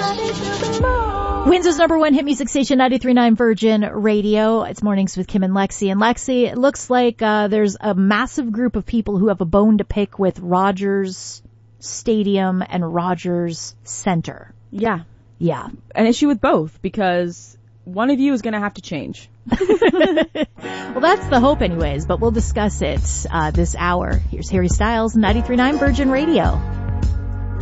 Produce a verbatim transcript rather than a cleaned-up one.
Windsor's number one hit music station, ninety-three point nine Virgin Radio. It's Mornings with Kim and Lexi. And Lexi, it looks like uh, there's a massive group of people who have a bone to pick with Rogers Stadium and Rogers Center. Yeah. Yeah. An issue with both, because one of you is going to have to change. Well, that's the hope anyways, but we'll discuss it uh, this hour. Here's Harry Styles, ninety-three point nine Virgin Radio.